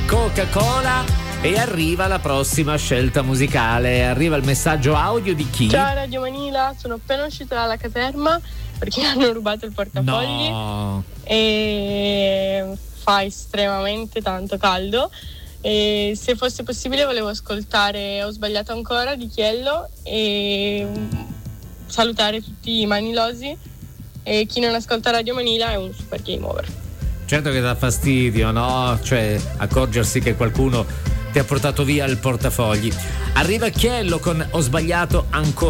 Coca-Cola. E arriva la prossima scelta musicale. Arriva il messaggio audio di chi? Ciao Radio Manila, sono appena uscita dalla caserma perché mi hanno rubato il portafogli. No. E fa estremamente tanto caldo. E se fosse possibile volevo ascoltare Ho sbagliato ancora di Chiello e salutare tutti i manilosi, e chi non ascolta Radio Manila è un super game over. Certo che dà fastidio, no? Cioè, accorgersi che qualcuno ti ha portato via il portafogli. Arriva Chiello con Ho sbagliato ancora.